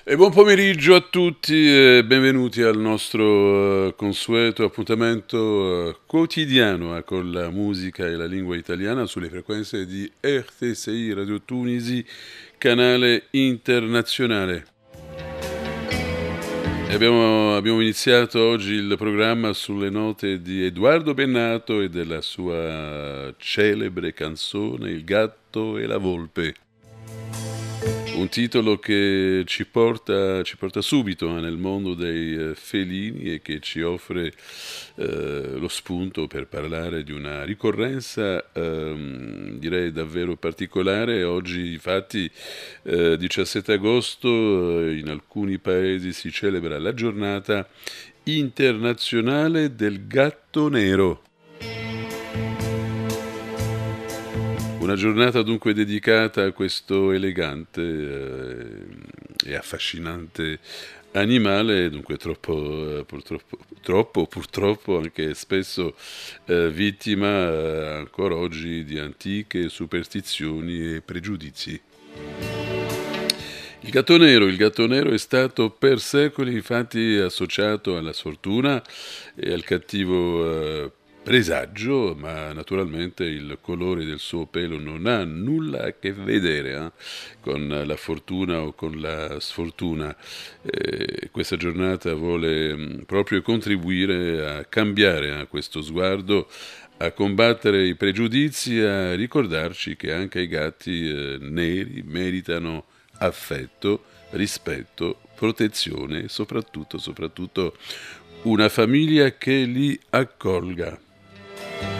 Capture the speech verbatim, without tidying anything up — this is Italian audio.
E buon pomeriggio a tutti e benvenuti al nostro eh, consueto appuntamento eh, quotidiano eh, con la musica e la lingua italiana sulle frequenze di R T S I Radio Tunisi, canale internazionale. E Abbiamo, abbiamo iniziato oggi il programma sulle note di Edoardo Bennato e della sua celebre canzone Il gatto e la volpe. Un titolo che ci porta, ci porta subito eh, nel mondo dei eh, felini e che ci offre eh, lo spunto per parlare di una ricorrenza ehm, direi davvero particolare. Oggi infatti eh, diciassette agosto eh, in alcuni paesi si celebra la giornata internazionale del gatto nero. Una giornata dunque dedicata a questo elegante eh, e affascinante animale, dunque troppo, eh, purtroppo, troppo, purtroppo anche spesso eh, vittima eh, ancora oggi di antiche superstizioni e pregiudizi. Il gatto nero, il gatto nero è stato per secoli infatti associato alla sfortuna e al cattivo eh, presagio, ma naturalmente il colore del suo pelo non ha nulla a che vedere eh, con la fortuna o con la sfortuna. Eh, questa giornata vuole mh, proprio contribuire a cambiare eh, questo sguardo, a combattere i pregiudizi, a ricordarci che anche i gatti eh, neri meritano affetto, rispetto, protezione e soprattutto, soprattutto una famiglia che li accolga.